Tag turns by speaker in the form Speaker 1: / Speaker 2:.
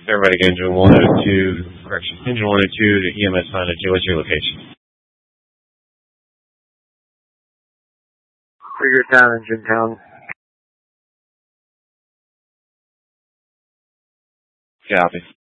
Speaker 1: Everybody go engine 102, correction, engine 102 to EMS 902. What's your location?
Speaker 2: Figure town, engine town.
Speaker 1: Copy.